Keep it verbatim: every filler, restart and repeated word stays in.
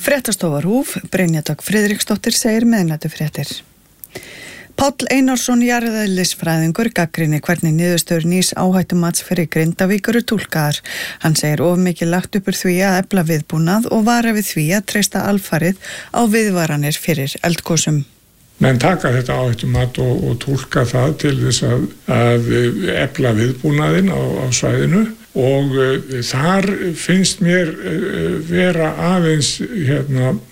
Fréttastofa RÚV, Brynja Dögg Friðriksdóttir segir miðnætufréttir. Páll Einarsson jarðeðlisfræðingur gagnrýnir hvernig niðurstöður nýs áhættumats fyrir Grindavík eru túlkaðar. Hann segir of mikið lagt upp úr því að efla viðbúnað og vara við því að treysta alfarið á viðvaranir fyrir eldgosum. Menn taka þetta áhættumat og, og túlka það til þess að, að efla viðbúnaðinn á, á svæðinu og uh, þar finnst mér uh, vera aðeins hérna